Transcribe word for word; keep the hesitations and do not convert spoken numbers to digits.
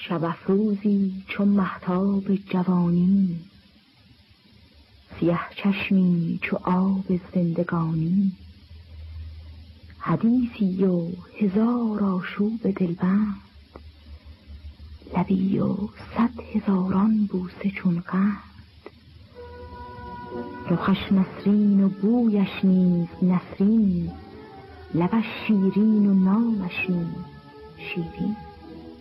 شب افروزی چون مهتاب جوانی، سیه چشمی چو آب زندگانی. حدیثی و هزار آشوب دلبند، لبی و صد هزاران بوسه چون قند. رخش نسرین و بویش نیز نسرین، لبش شیرین و نامش نیز شیرین.